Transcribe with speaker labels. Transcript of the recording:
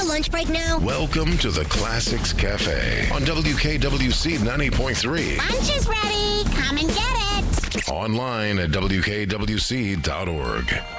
Speaker 1: lunch break now?
Speaker 2: Welcome to the Classics Cafe on WKWC 90.3.
Speaker 1: Lunch is ready. Come and get it.
Speaker 2: Online at WKWC.org.